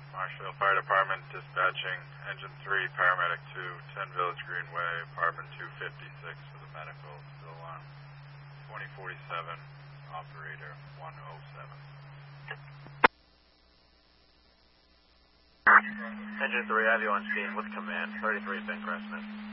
Marshall Fire Department dispatching engine 3, paramedic 2, 10 Village Greenway, apartment 256 for the medical, still on 2047, operator 107. Engine 3, I have you on scene with command, 33 St. Crestman.